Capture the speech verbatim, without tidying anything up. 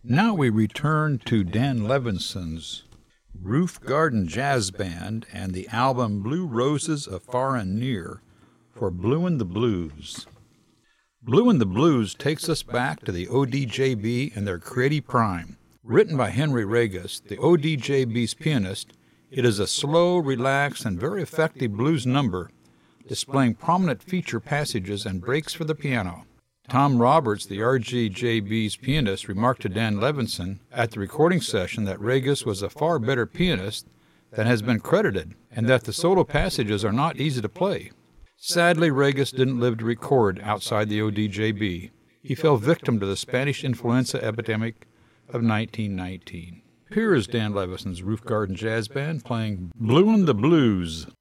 Now we return to Dan Levinson's Roof Garden Jazz Band and the album Blue Roses of Far and Near for Bluein' the Blues. Bluein' the Blues takes us back to the O D J B and their creative prime. Written by Henry Regis, the O D J B's pianist, it is a slow, relaxed, and very effective blues number, displaying prominent feature passages and breaks for the piano. Tom Roberts, the R G J B's pianist, remarked to Dan Levinson at the recording session that Regis was a far better pianist than has been credited, and that the solo passages are not easy to play. Sadly, Regis didn't live to record outside the O D J B. He fell victim to the Spanish influenza epidemic of nineteen nineteen. Here is Dan Levinson's Roof Garden Jazz Band playing Bluein' the Blues.